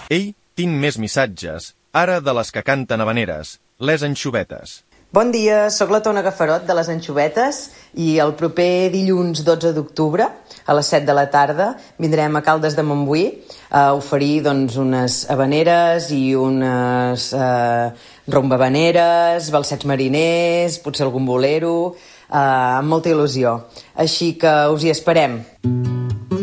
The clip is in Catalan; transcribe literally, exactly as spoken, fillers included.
Ei, tinc més missatges, ara de les que canten habaneres, les anxovetes. Bon dia, sóc la Tona Gafarot de les Anxovetes i el proper dilluns dotze d'octubre a les set de la tarda vindrem a Caldes de Montbui a oferir doncs, unes habaneres i unes eh, rumbabaneres, balsets mariners, potser algun bolero, eh, amb molta il·lusió. Així que us hi esperem.